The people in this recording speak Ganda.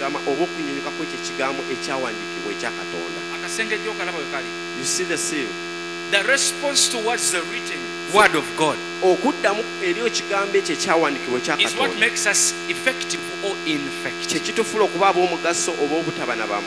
okugamba oba okunyunyuka kw'ekyo ekigambo ekyawandiikibwa ekya Katonda. Akasengejja okalaba we kali. You see the seal? The response towards the written word of God Okuddamu eri ekigambo ekyo ekyawandiikibwa ekya is what Katonda makes us effective or ineffective. kye kitufuula okuba ab'omugaso oba obutaba na